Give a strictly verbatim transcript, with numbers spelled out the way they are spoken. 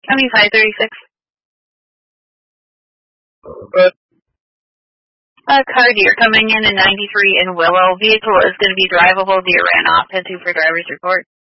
I mean five thirty-six. But Uh, car deer coming in in ninety-three in Willow. Vehicle is going to be drivable. Deer ran off. Head to for driver's report.